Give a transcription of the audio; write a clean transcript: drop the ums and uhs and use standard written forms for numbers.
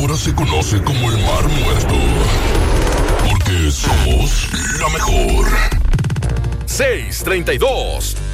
ahora se conoce como el Mar Muerto. Porque somos la mejor. 6:32.